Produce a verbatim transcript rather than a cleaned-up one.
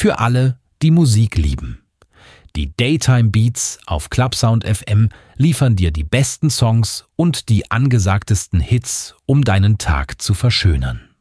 Für alle, die Musik lieben. Die Daytime Beats auf Clubsound F M liefern dir die besten Songs und die angesagtesten Hits, um deinen Tag zu verschönern.